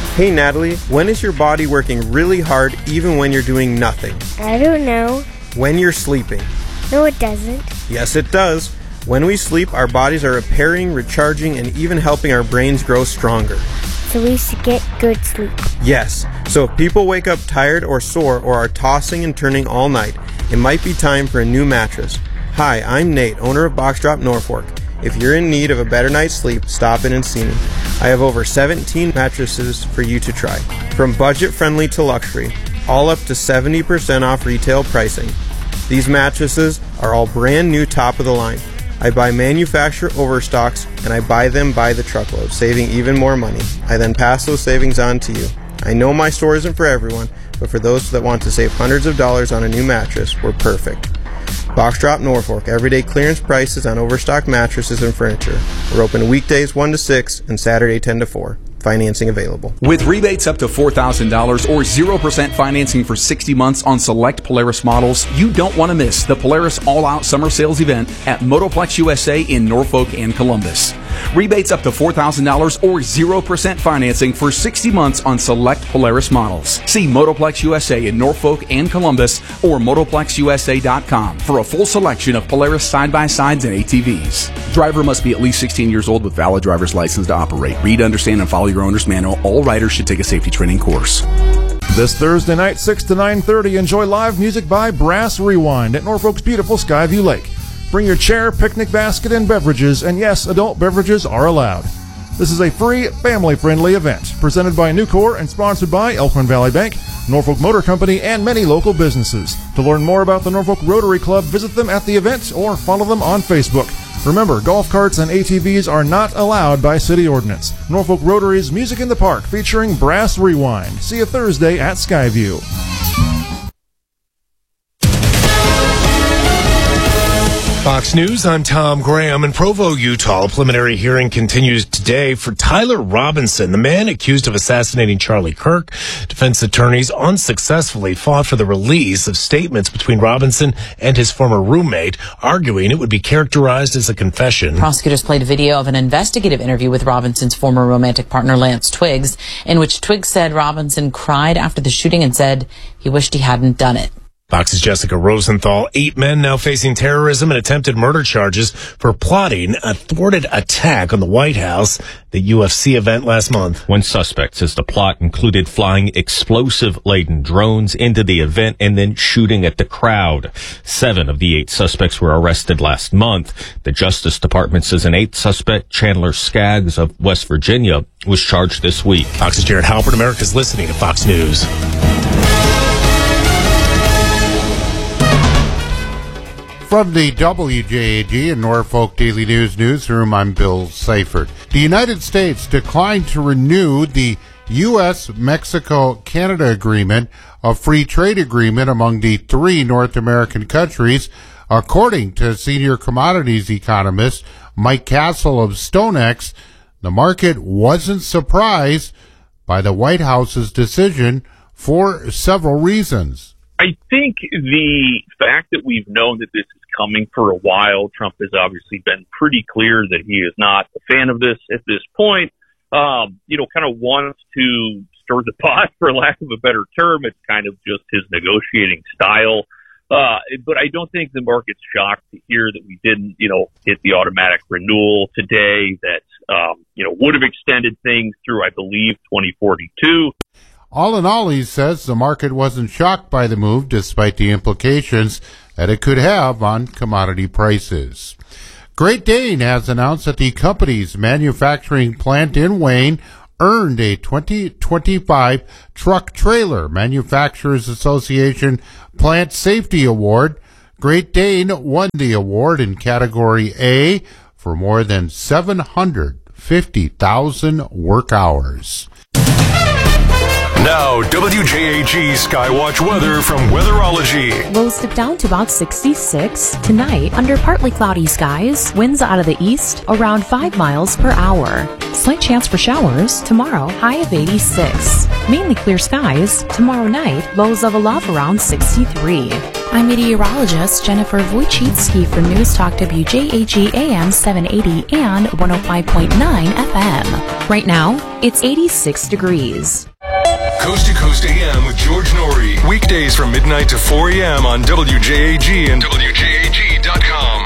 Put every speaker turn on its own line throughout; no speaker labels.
Hey Natalie, when is your body working really hard even when you're doing nothing?
I don't know.
When you're sleeping.
No, it doesn't.
Yes, it does. When we sleep, our bodies are repairing, recharging, and even helping our brains grow stronger.
So we should get good sleep.
Yes. So if people wake up tired or sore or are tossing and turning all night, it might be time for a new mattress. Hi, I'm Nate, owner of Box Drop Norfolk. If you're in need of a better night's sleep, stop in and see me. I have over 17 mattresses for you to try. From budget-friendly to luxury, all up to 70% off retail pricing. These mattresses are all brand new, top of the line. I buy manufacturer overstocks and I buy them by the truckload, saving even more money. I then pass those savings on to you. I know my store isn't for everyone, but for those that want to save hundreds of dollars on a new mattress, we're perfect. Box Drop Norfolk, everyday clearance prices on overstocked mattresses and furniture. We're open weekdays 1 to 6 and Saturday 10 to 4. Financing available.
With rebates up to $4,000 or 0% financing for 60 months on select Polaris models, you don't want to miss the Polaris All-Out Summer Sales event at Motoplex USA in Norfolk and Columbus. Rebates up to $4,000 or 0% financing for 60 months on select Polaris models. See Motoplex USA in Norfolk and Columbus or MotoplexUSA.com for a full selection of Polaris side-by-sides and ATVs. Driver must be at least 16 years old with valid driver's license to operate. Read, understand, and follow your owner's manual. All riders should take a safety training course.
This Thursday night, 6 to 9:30, enjoy live music by Brass Rewind at Norfolk's beautiful Skyview Lake. Bring your chair, picnic basket, and beverages, and yes, adult beverages are allowed. This is a free, family-friendly event presented by Nucor and sponsored by Elkhorn Valley Bank, Norfolk Motor Company, and many local businesses. To learn more about the Norfolk Rotary Club, visit them at the event or follow them on Facebook. Remember, golf carts and ATVs are not allowed by city ordinance. Norfolk Rotary's Music in the Park featuring Brass Rewind. See you Thursday at Skyview.
Fox News, I'm Tom Graham. In Provo, Utah, a preliminary hearing continues today for Tyler Robinson, the man accused of assassinating Charlie Kirk. Defense attorneys unsuccessfully fought for the release of statements between Robinson and his former roommate, arguing it would be characterized as a confession.
Prosecutors played a video of an investigative interview with Robinson's former romantic partner, Lance Twiggs, in which Twiggs said Robinson cried after the shooting and said he wished he hadn't done it.
Fox's Jessica Rosenthal. 8 men now facing terrorism and attempted murder charges for plotting a thwarted attack on the White House, the UFC event last month.
One suspect says the plot included flying explosive-laden drones into the event and then shooting at the crowd. 7 of the 8 suspects were arrested last month. The Justice Department says an 8th suspect, Chandler Skaggs of West Virginia, was charged this week.
Fox's Jared Halpert. America's listening to Fox News.
From the WJAG and Norfolk Daily News newsroom, I'm Bill Seifert. The United States declined to renew the U.S.-Mexico-Canada agreement, a free trade agreement among the 3 North American countries, according to senior commodities economist Mike Castle of StoneX. The market wasn't surprised by the White House's decision for several reasons.
I think the fact that we've known that this is coming for a while, Trump has obviously been pretty clear that he is not a fan of this at this point, kind of wants to stir the pot, for lack of a better term. It's kind of just his negotiating style. But I don't think the market's shocked to hear that we didn't, hit the automatic renewal today that, would have extended things through, I believe, 2042.
All in all, he says the market wasn't shocked by the move, despite the implications that it could have on commodity prices. Great Dane has announced that the company's manufacturing plant in Wayne earned a 2025 Truck Trailer Manufacturers Association Plant Safety Award. Great Dane won the award in Category A for more than 750,000 work hours.
Now, WJAG Skywatch weather from Weatherology.
Lows dip down to about 66. Tonight, under partly cloudy skies, winds out of the east around 5 miles per hour. Slight chance for showers. Tomorrow, high of 86. Mainly clear skies. Tomorrow night, lows level off around 63. I'm meteorologist Jennifer Wojcicki for News Talk WJAG AM 780 and 105.9 FM. Right now, it's 86 degrees.
Coast to Coast AM with George Norrie. Weekdays from midnight to 4 a.m. on WJAG and WJAG.com.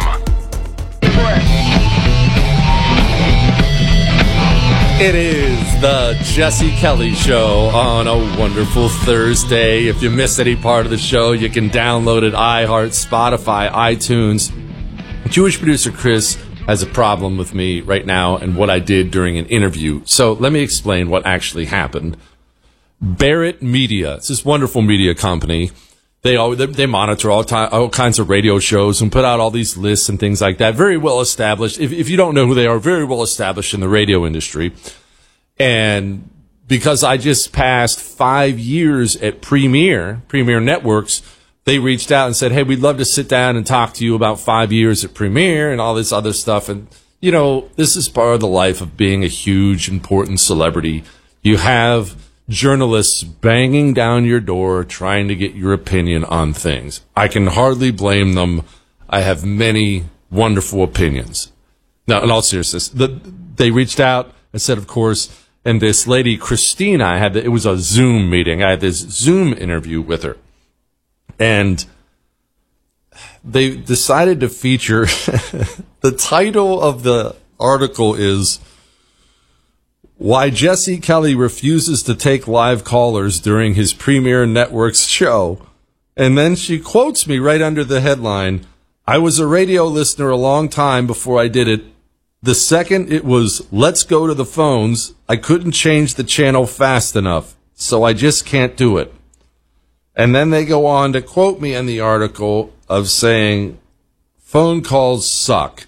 It is the Jesse Kelly Show on a wonderful Thursday. If you miss any part of the show, you can download it, iHeart, Spotify, iTunes. Jewish producer Chris has a problem with me right now and what I did during an interview. So let me explain what actually happened. Barrett Media, it's this wonderful media company. They monitor all kinds of radio shows and put out all these lists and things like that. Very well established. If you don't know who they are, very well established in the radio industry. And because I just passed 5 years at Premier Networks, they reached out and said, hey, we'd love to sit down and talk to you about 5 years at Premier and all this other stuff. And, you know, this is part of the life of being a huge, important celebrity. You have journalists banging down your door trying to get your opinion on things. I can hardly blame them. I have many wonderful opinions. Now, in all seriousness, they reached out and said, of course, and this lady, Christina, it was a Zoom meeting. I had this Zoom interview with her. And they decided to feature, the title of the article is, Why Jesse Kelly Refuses to Take Live Callers During His Premier Networks Show. And then she quotes me right under the headline, I was a radio listener a long time before I did it. The second it was, let's go to the phones, I couldn't change the channel fast enough, so I just can't do it. And then they go on to quote me in the article of saying, phone calls suck.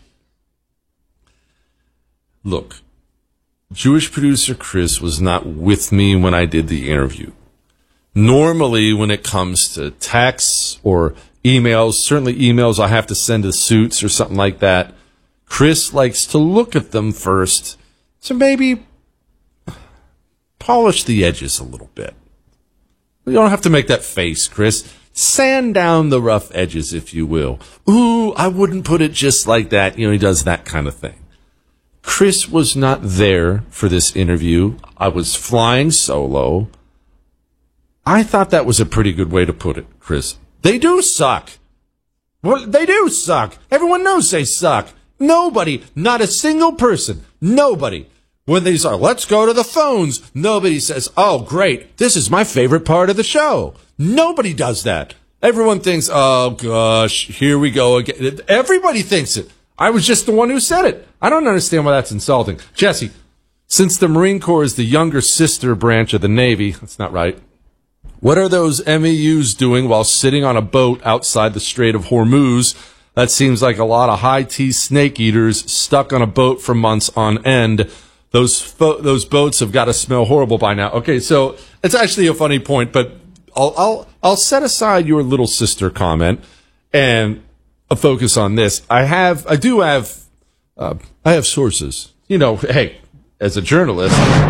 Look, Jewish producer Chris was not with me when I did the interview. Normally, when it comes to texts or emails, certainly emails I have to send to Suits or something like that, Chris likes to look at them first to maybe polish the edges a little bit. You don't have to make that face, Chris. Sand down the rough edges, if you will. Ooh, I wouldn't put it just like that. You know, he does that kind of thing. Chris was not there for this interview. I was flying solo. I thought that was a pretty good way to put it, Chris. They do suck. Well, they do suck. Everyone knows they suck. Nobody, not a single person, nobody. When they say, let's go to the phones, nobody says, oh, great, this is my favorite part of the show. Nobody does that. Everyone thinks, oh, gosh, here we go again. Everybody thinks it. I was just the one who said it. I don't understand why that's insulting. Jesse, since the Marine Corps is the younger sister branch of the Navy, that's not right. What are those MEUs doing while sitting on a boat outside the Strait of Hormuz? That seems like a lot of high-tea snake eaters stuck on a boat for months on end. Those boats have got to smell horrible by now. Okay, so it's actually a funny point, but I'll set aside your little sister comment and focus on this. I have sources. You know, hey, as a journalist,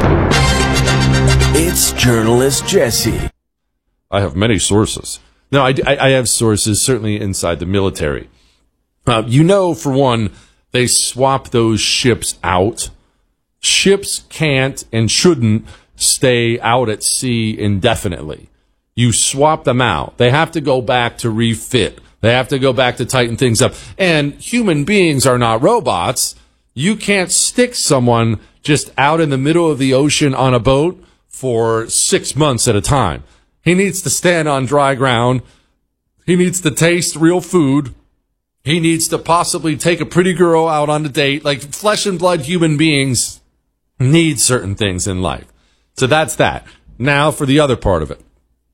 it's journalist Jesse.
I have many sources. No, I have sources certainly inside the military. You know, for one, they swap those ships out. Ships can't and shouldn't stay out at sea indefinitely. You swap them out. They have to go back to refit. They have to go back to tighten things up. And human beings are not robots. You can't stick someone just out in the middle of the ocean on a boat for 6 months at a time. He needs to stand on dry ground. He needs to taste real food. He needs to possibly take a pretty girl out on a date. Like, flesh and blood human beings need certain things in life. So that's that. Now for the other part of it.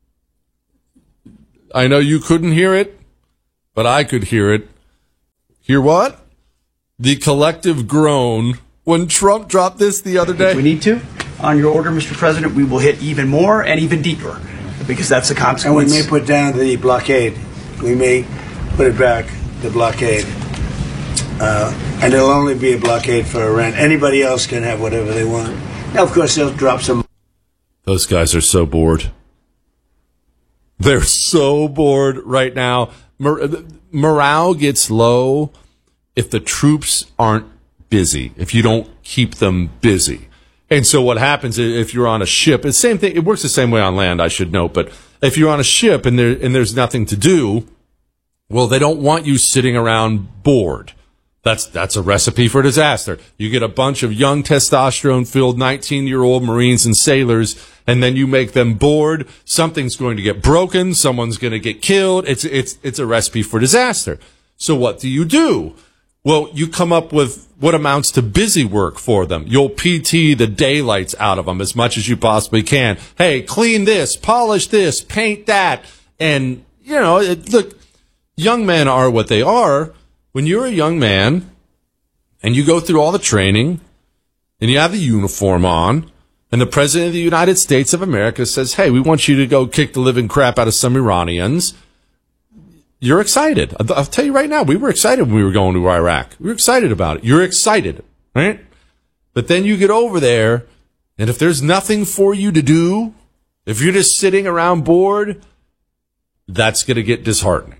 I know you couldn't hear it, but I could hear it. Hear what? The collective groan when Trump dropped this the other day.
If we need to, on your order, Mr. President, we will hit even more and even deeper, because that's the consequence.
And we may put down the blockade. We may put it back, the blockade. And it'll only be a blockade for Iran. Anybody else can have whatever they want. Now, of course, they'll drop some.
Those guys are so bored. They're so bored right now. morale gets low if the troops aren't busy, if you don't keep them busy. And so what happens if you're on a ship, it's the same thing. It works the same way on land, I should note. But if you're on a ship and there's nothing to do, well, they don't want you sitting around bored. That's a recipe for disaster. You get a bunch of young testosterone-filled 19-year-old Marines and sailors, and then you make them bored. Something's going to get broken. Someone's going to get killed. It's a recipe for disaster. So what do? Well, you come up with what amounts to busy work for them. You'll PT the daylights out of them as much as you possibly can. Hey, clean this, polish this, paint that. And, look, young men are what they are. When you're a young man and you go through all the training and you have the uniform on and the President of the United States of America says, hey, we want you to go kick the living crap out of some Iranians, you're excited. I'll tell you right now, we were excited when we were going to Iraq. We were excited about it. You're excited, right? But then you get over there, and if there's nothing for you to do, if you're just sitting around bored, that's going to get disheartening.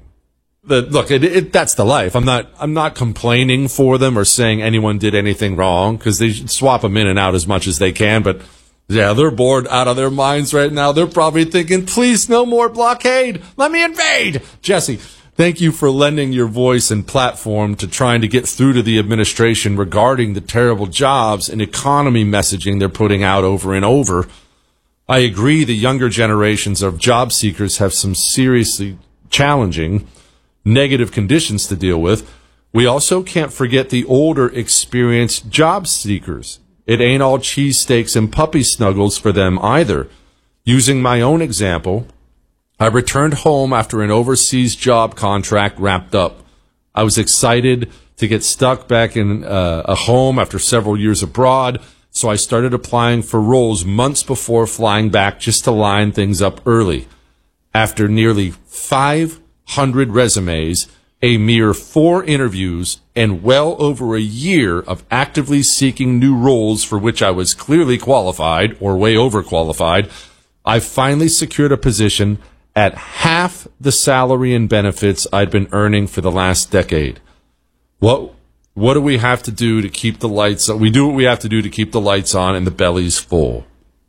That's the life. I'm not complaining for them or saying anyone did anything wrong, because they should swap them in and out as much as they can. But yeah, they're bored out of their minds right now. They're probably thinking, please, no more blockade. Let me invade. Jesse, thank you for lending your voice and platform to trying to get through to the administration regarding the terrible jobs and economy messaging they're putting out over and over. I agree the younger generations of job seekers have some seriously challenging negative conditions to deal with. We also can't forget the older, experienced job seekers. It ain't all cheesesteaks and puppy snuggles for them either. Using my own example, I returned home after an overseas job contract wrapped up. I was excited to get stuck back in a home after several years abroad, so I started applying for roles months before flying back just to line things up early. After nearly 500 resumes, a mere 4 interviews, and well over a year of actively seeking new roles for which I was clearly qualified or way overqualified, I finally secured a position at half the salary and benefits I'd been earning for the last decade. What do we have to do to keep the lights on? We do what we have to do to keep the lights on and the bellies full.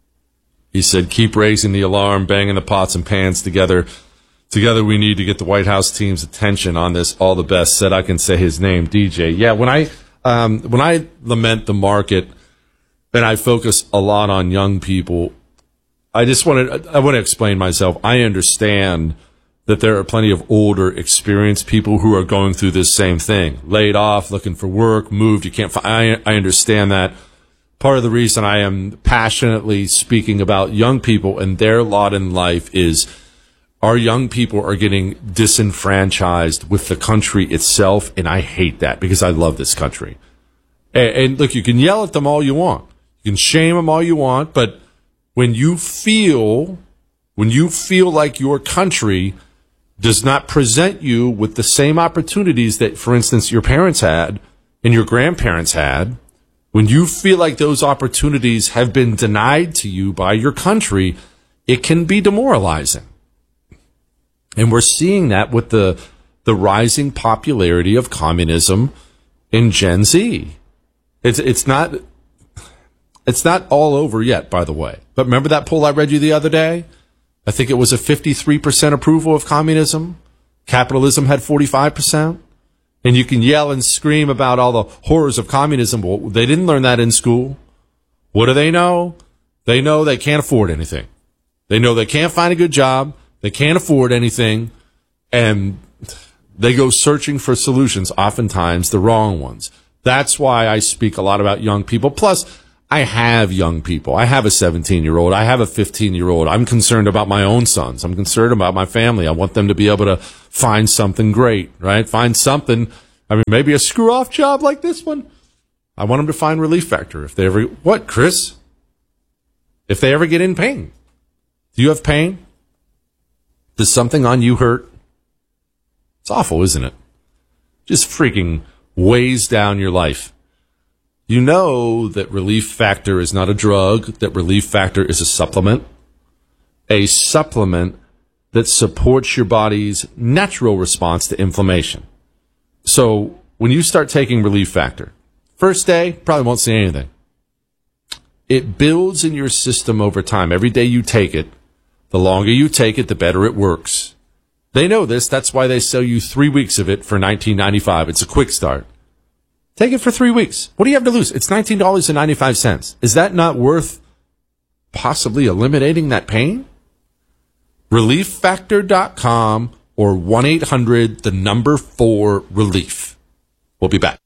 He said, keep raising the alarm, banging the pots and pans together. Together we need to get the White House team's attention on this. All the best. Said I can say his name, DJ. Yeah, when I lament the market and I focus a lot on young people, I want to explain myself. I understand that there are plenty of older, experienced people who are going through this same thing. Laid off, looking for work, moved. You can't find. I understand that. Part of the reason I am passionately speaking about young people and their lot in life is our young people are getting disenfranchised with the country itself, and I hate that because I love this country. And look, you can yell at them all you want. You can shame them all you want, but when you feel like your country does not present you with the same opportunities that, for instance, your parents had and your grandparents had, when you feel like those opportunities have been denied to you by your country, it can be demoralizing. And we're seeing that with the rising popularity of communism in Gen Z. It's not all over yet, by the way. But remember that poll I read you the other day? I think it was a 53% approval of communism. Capitalism had 45%. And you can yell and scream about all the horrors of communism. Well, they didn't learn that in school. What do they know? They know they can't afford anything. They know they can't find a good job. They can't afford anything, and they go searching for solutions, oftentimes the wrong ones. That's why I speak a lot about young people. Plus, I have young people. I have a 17-year-old. I have a 15-year-old. I'm concerned about my own sons. I'm concerned about my family. I want them to be able to find something great, right? Find something, maybe a screw-off job like this one. I want them to find Relief Factor. If they ever, what, Chris? If they ever get in pain. Do you have pain? Does something on you hurt? It's awful, isn't it? Just freaking weighs down your life. You know that Relief Factor is not a drug, that Relief Factor is a supplement. A supplement that supports your body's natural response to inflammation. So when you start taking Relief Factor, first day, probably won't see anything. It builds in your system over time. Every day you take it, the longer you take it, the better it works. They know this. That's why they sell you 3 weeks of it for $19.95. It's a quick start. Take it for 3 weeks. What do you have to lose? It's $19.95. Is that not worth possibly eliminating that pain? ReliefFactor.com or 1-800-4-RELIEF. We'll be back.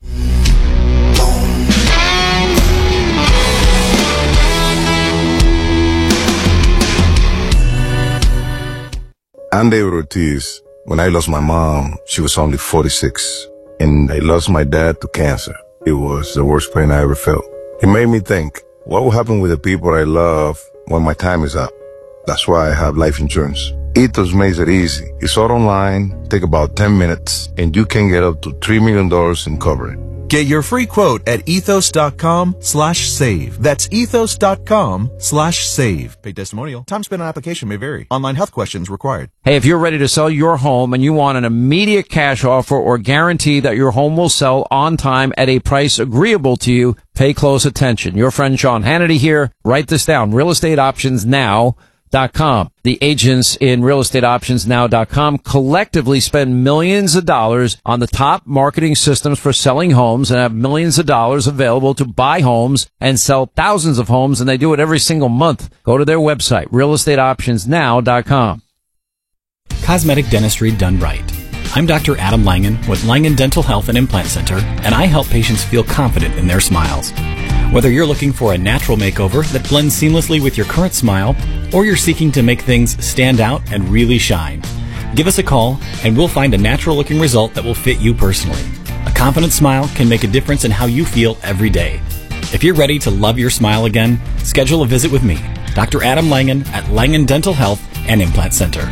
I'm David Ortiz. When I lost my mom, she was only 46. And I lost my dad to cancer. It was the worst pain I ever felt. It made me think, what will happen with the people I love when my time is up? That's why I have life insurance. Ethos makes it easy. It's all online, take about 10 minutes, and you can get up to $3 million in coverage.
Get your free quote at ethos.com/save. That's ethos.com/save. Paid testimonial. Time spent on application may vary. Online health questions required.
Hey, if you're ready to sell your home and you want an immediate cash offer or guarantee that your home will sell on time at a price agreeable to you, pay close attention. Your friend Sean Hannity here. Write this down. realestateoptionsnow.com. The agents in realestateoptionsnow.com collectively spend millions of dollars on the top marketing systems for selling homes and have millions of dollars available to buy homes and sell thousands of homes, and they do it every single month. Go to their website, realestateoptionsnow.com.
Cosmetic dentistry done right. I'm Dr. Adam Langen with Langen Dental Health and Implant Center, and I help patients feel confident in their smiles. Whether you're looking for a natural makeover that blends seamlessly with your current smile, or you're seeking to make things stand out and really shine, give us a call and we'll find a natural-looking result that will fit you personally. A confident smile can make a difference in how you feel every day. If you're ready to love your smile again, schedule a visit with me, Dr. Adam Langen at Langen Dental Health and Implant Center.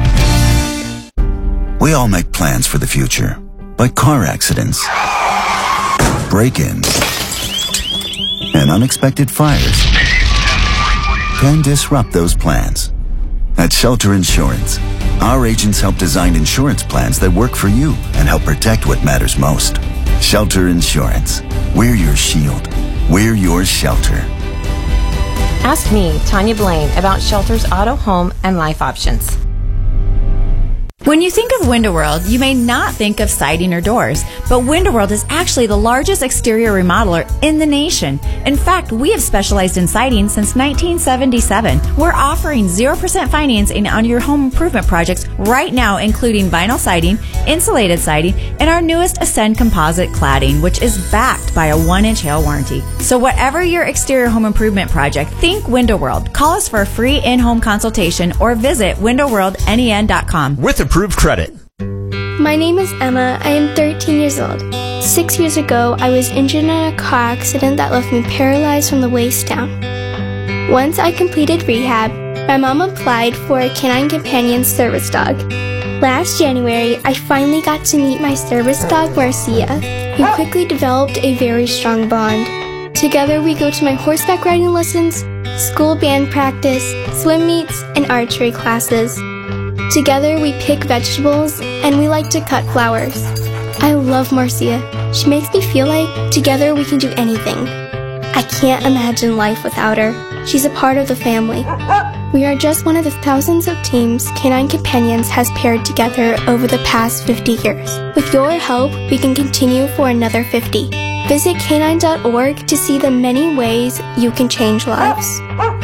We all make plans for the future, but car accidents, break-ins, and unexpected fires can disrupt those plans. At Shelter Insurance, our agents help design insurance plans that work for you and help protect what matters most. Shelter Insurance. We're your shield. We're your shelter.
Ask me, Tanya Blaine, about Shelter's auto, home, and life options.
When you think of Window World, you may not think of siding or doors, but Window World is actually the largest exterior remodeler in the nation. In fact, we have specialized in siding since 1977. We're offering 0% financing on your home improvement projects right now, including vinyl siding, insulated siding, and our newest Ascend composite cladding, which is backed by a 1-inch hail warranty. So whatever your exterior home improvement project, think Window World. Call us for a free in-home consultation or visit windowworldnen.com.
With approved credit.
My name is Emma. I am 13 years old. 6 years ago, I was injured in a car accident that left me paralyzed from the waist down. Once I completed rehab, my mom applied for a Canine Companion service dog. Last January, I finally got to meet my service dog, Marcia, who quickly developed a very strong bond. Together, we go to my horseback riding lessons, school band practice, swim meets, and archery classes. Together, we pick vegetables, and we like to cut flowers. I love Marcia. She makes me feel like together we can do anything. I can't imagine life without her. She's a part of the family. We are just one of the thousands of teams Canine Companions has paired together over the past 50 years. With your help, we can continue for another 50. Visit canine.org to see the many ways you can change lives.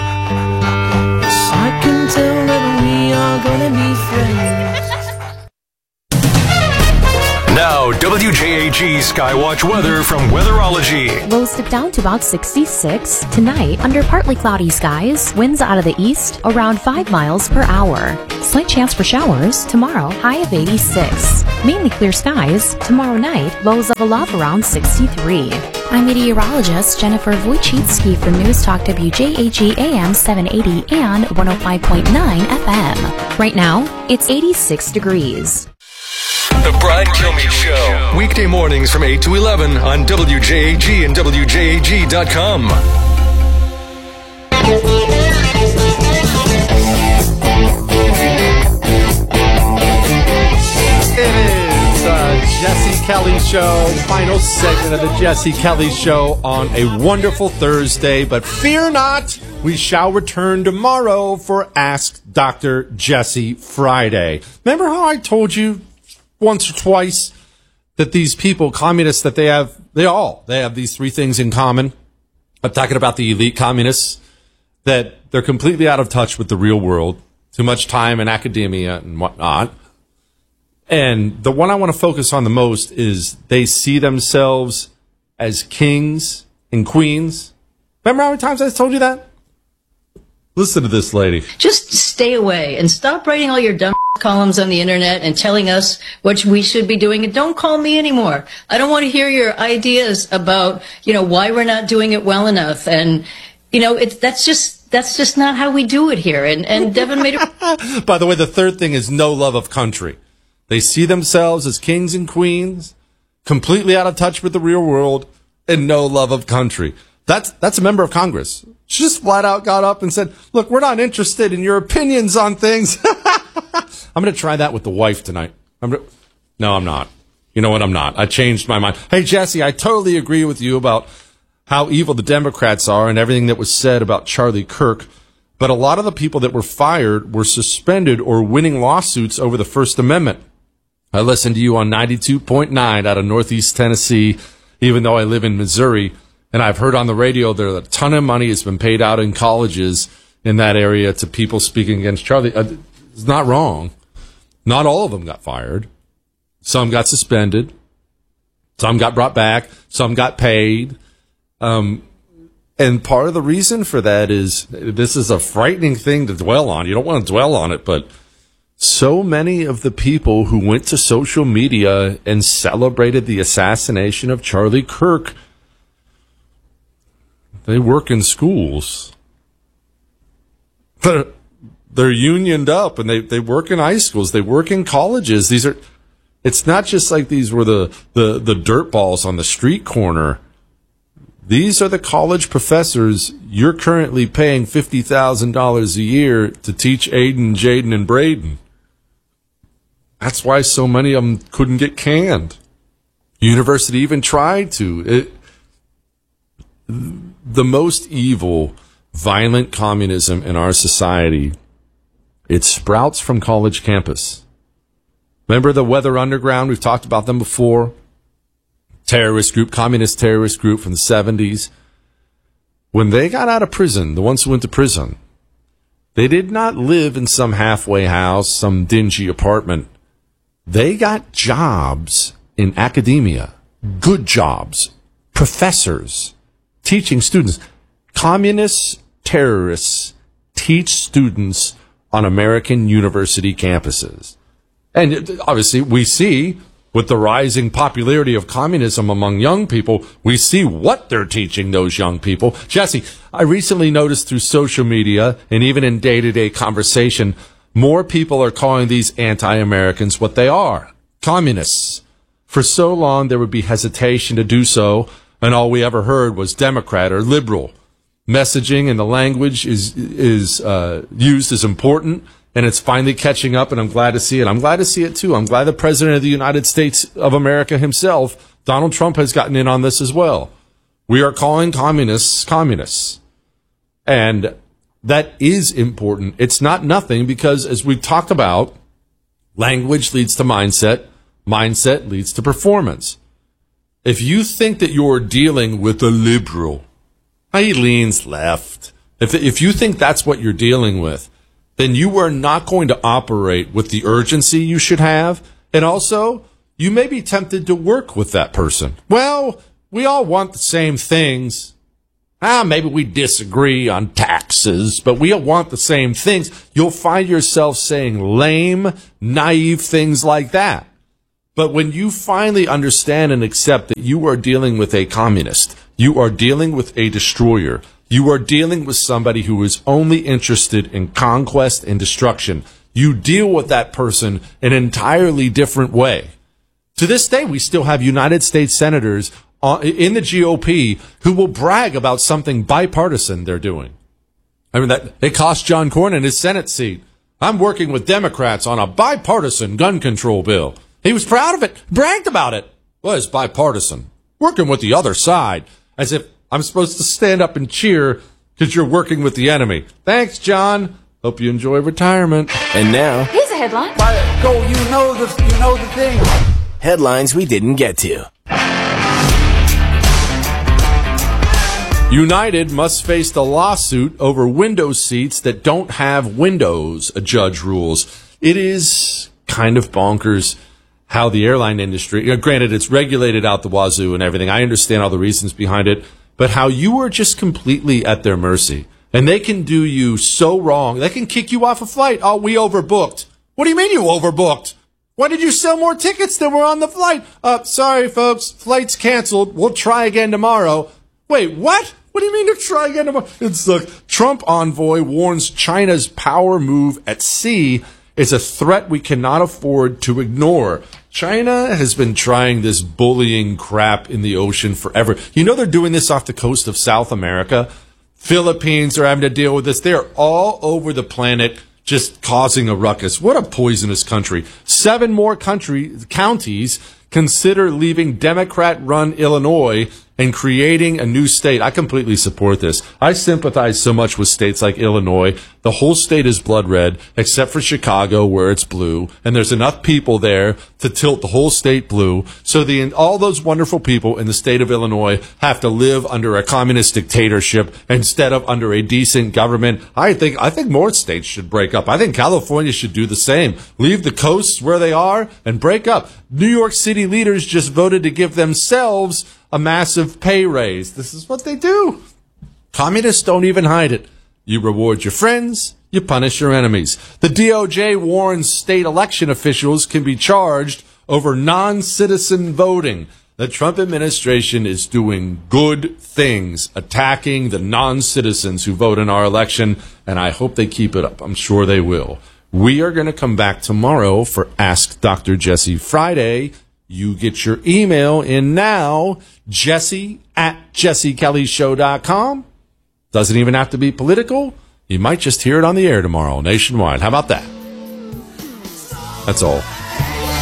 I can tell that we are gonna be friends.
Now, WJAG Skywatch weather from Weatherology.
Lows dip down to about 66. Tonight, under partly cloudy skies, winds out of the east around 5 miles per hour. Slight chance for showers. Tomorrow, high of 86. Mainly clear skies. Tomorrow night, lows of a love around 63. I'm meteorologist Jennifer Wojcicki for News Talk WJAG AM 780 and 105.9 FM. Right now, it's 86 degrees.
The Brian Kilmeade Show. Weekday mornings from 8 to 11 on WJAG and WJAG.com.
Show, final segment of the Jesse Kelly Show on a wonderful Thursday. But fear not, we shall return tomorrow for Ask Dr. Jesse Friday. Remember how I told you once or twice that these people, communists, that they have these three things in common? I'm talking about the elite communists, that they're completely out of touch with the real world, too much time in academia and whatnot. And the one I want to focus on the most is they see themselves as kings and queens. Remember how many times I told you that? Listen to this lady.
Just stay away and stop writing all your dumb columns on the internet and telling us what we should be doing. And don't call me anymore. I don't want to hear your ideas about, why we're not doing it well enough. And, that's just not how we do it here. And Devin made it.
By the way, the third thing is no love of country. They see themselves as kings and queens, completely out of touch with the real world, and no love of country. That's a member of Congress. She just flat out got up and said, look, we're not interested in your opinions on things. I'm going to try that with the wife tonight. No, I'm not. You know what? I'm not. I changed my mind. Hey, Jesse, I totally agree with you about how evil the Democrats are and everything that was said about Charlie Kirk. But a lot of the people that were fired were suspended or winning lawsuits over the First Amendment. I listened to you on 92.9 out of Northeast Tennessee, even though I live in Missouri. And I've heard on the radio there a ton of money has been paid out in colleges in that area to people speaking against Charlie. It's not wrong. Not all of them got fired. Some got suspended. Some got brought back. Some got paid. And part of the reason for that is this is a frightening thing to dwell on. You don't want to dwell on it, but so many of the people who went to social media and celebrated the assassination of Charlie Kirk, they work in schools. They're unioned up and they work in high schools. They work in colleges. It's not just like these were the dirt balls on the street corner. These are the college professors you're currently paying $50,000 a year to teach Aiden, Jaden, and Braden. That's why so many of them couldn't get canned. University even tried to. The most evil, violent communism in our society, it sprouts from college campus. Remember the Weather Underground? We've talked about them before. Terrorist group, communist terrorist group from the 70s. When they got out of prison, the ones who went to prison, they did not live in some halfway house, some dingy apartment. They got jobs in academia, good jobs, professors, teaching students. Communist terrorists teach students on American university campuses. And obviously we see with the rising popularity of communism among young people, we see what they're teaching those young people. Jesse, I recently noticed through social media and even in day-to-day conversation, more people are calling these anti-Americans what they are, communists. For so long, there would be hesitation to do so, and all we ever heard was Democrat or liberal. Messaging and the language is used as important, and it's finally catching up, and I'm glad to see it. I'm glad to see it, too. I'm glad the President of the United States of America himself, Donald Trump, has gotten in on this as well. We are calling communists communists. And that is important. It's not nothing because, as we've talked about, language leads to mindset. Mindset leads to performance. If you think that you're dealing with a liberal, he leans left. If you think that's what you're dealing with, then you are not going to operate with the urgency you should have. And also, you may be tempted to work with that person. Well, we all want the same things. Maybe we disagree on taxes, but we all want the same things. You'll find yourself saying lame, naive things like that. But when you finally understand and accept that you are dealing with a communist, you are dealing with a destroyer, you are dealing with somebody who is only interested in conquest and destruction, you deal with that person in an entirely different way. To this day, we still have United States senators in the GOP who will brag about something bipartisan they're doing. I mean, that it cost John Cornyn his Senate seat. I'm working with Democrats on a bipartisan gun control bill. He was proud of it, bragged about it. Well, it's bipartisan. Working with the other side. As if I'm supposed to stand up and cheer because you're working with the enemy. Thanks, John. Hope you enjoy retirement.
And now,
Here's a headline.
go, you know the thing. Headlines we didn't get to.
United must face the lawsuit over window seats that don't have windows, a judge rules. It is kind of bonkers how the airline industry, granted it's regulated out the wazoo and everything, I understand all the reasons behind it, but how you are just completely at their mercy. And they can do you so wrong. They can kick you off a flight. Oh, we overbooked. What do you mean you overbooked? Why did you sell more tickets than were on the flight? Sorry, folks. Flight's canceled. We'll try again tomorrow. Wait, what? What do you mean to try again tomorrow? It's like Trump envoy warns China's power move at sea is a threat we cannot afford to ignore. China has been trying this bullying crap in the ocean forever. You know they're doing this off the coast of South America. Philippines are having to deal with this. They're all over the planet just causing a ruckus. What a poisonous country. 7 more counties consider leaving Democrat-run Illinois and creating a new state. I completely support this. I sympathize so much with states like Illinois. The whole state is blood red, except for Chicago, where it's blue. And there's enough people there to tilt the whole state blue. So all those wonderful people in the state of Illinois have to live under a communist dictatorship instead of under a decent government. I think more states should break up. I think California should do the same. Leave the coasts where they are and break up. New York City leaders just voted to give themselves a massive pay raise. This is what they do. Communists don't even hide it. You reward your friends, you punish your enemies. The DOJ warns state election officials can be charged over non-citizen voting. The Trump administration is doing good things, attacking the non-citizens who vote in our election, and I hope they keep it up. I'm sure they will. We are going to come back tomorrow for Ask Dr. Jesse Friday. You get your email in now, jesse@jessekellyshow.com. Doesn't even have to be political. You might just hear it on the air tomorrow, nationwide. How about that? That's all.